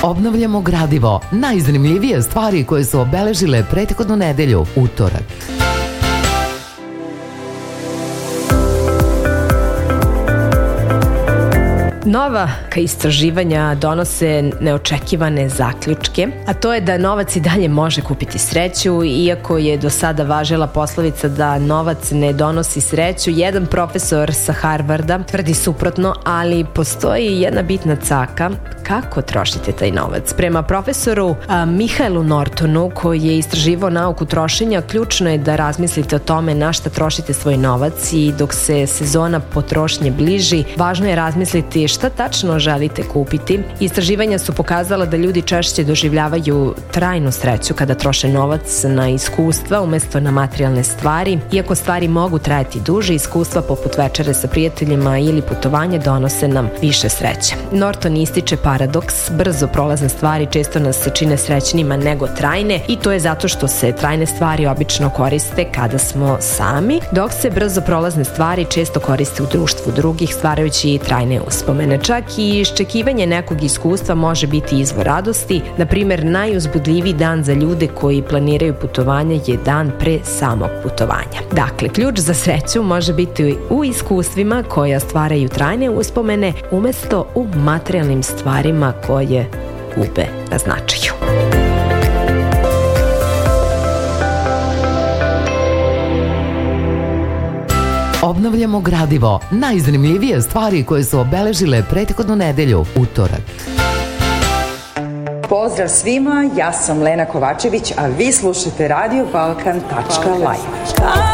Obnavljamo gradivo, najzanimljivije stvari koje su obeležile prethodnu nedelju, utorak. Nova istraživanja donose neočekivane zaključke, a to je da novac i dalje može kupiti sreću, iako je do sada važila poslovica da novac ne donosi sreću. Jedan profesor sa Harvarda tvrdi suprotno, ali postoji jedna bitna caka: kako trošite taj novac. Prema profesoru Michaelu Nortonu, koji je istraživao nauku trošenja, ključno je da razmislite o tome na šta trošite svoj novac, i dok se sezona potrošnje bliži, važno je razmisliti šta tačno želite kupiti. Istraživanja su pokazala da ljudi češće doživljavaju trajnu sreću kada troše novac na iskustva umesto na materijalne stvari. Iako stvari mogu trajati duže, iskustva poput večere sa prijateljima ili putovanje donose nam više sreće. Norton ističe paradoks: brzo prolazne stvari često nas čine srećnima nego trajne, i to je zato što se trajne stvari obično koriste kada smo sami, dok se brzo prolazne stvari često koriste u društvu drugih, stvarajući trajne uspomene. Čak i iščekivanje nekog iskustva može biti izvor radosti. Na primjer, najuzbudljiviji dan za ljude koji planiraju putovanje je dan pre samog putovanja. Dakle, ključ za sreću može biti u iskustvima koja stvaraju trajne uspomene umesto u materijalnim stvarima koje gube na značaju. Obnavljamo gradivo, najzanimljivije stvari koje su obeležile prethodnu nedelju, utorak. Pozdrav svima, ja sam Lena Kovačević, a vi slušate Radio Balkan.live.